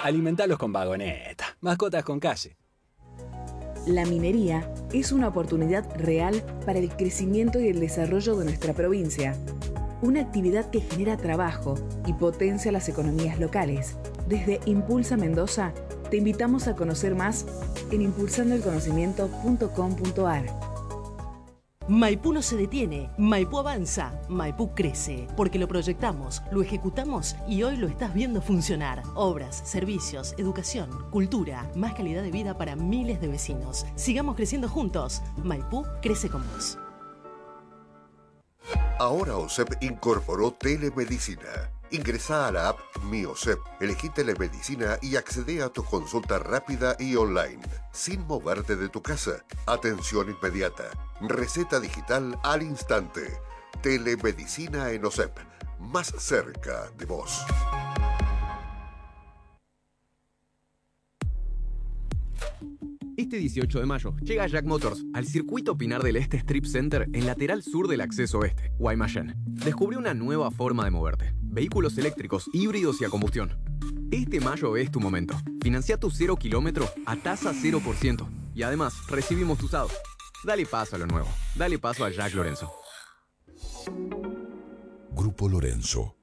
Alimentalos con vagoneta. Mascotas con calle. La minería es una oportunidad real para el crecimiento y el desarrollo de nuestra provincia. Una actividad que genera trabajo y potencia las economías locales. Desde Impulsa Mendoza, te invitamos a conocer más en impulsandoelconocimiento.com.ar. Maipú no se detiene, Maipú avanza, Maipú crece, porque lo proyectamos, lo ejecutamos y hoy lo estás viendo funcionar. Obras, servicios, educación, cultura, más calidad de vida para miles de vecinos. Sigamos creciendo juntos. Maipú crece con vos. Ahora OSEP incorporó telemedicina. Ingresá a la app Mi OSEP, elegí telemedicina y accede a tu consulta rápida y online, sin moverte de tu casa. Atención inmediata, receta digital al instante. Telemedicina en OSEP, más cerca de vos. Este 18 de mayo llega Jack Motors al circuito Pinar del Este Strip Center en lateral sur del acceso oeste, Guaymallén. Descubre una nueva forma de moverte. Vehículos eléctricos, híbridos y a combustión. Este mayo es tu momento. Financia tu 0 kilómetro a tasa 0%. Y además, recibimos tu usado. Dale paso a lo nuevo. Dale paso a Jack Lorenzo. Grupo Lorenzo.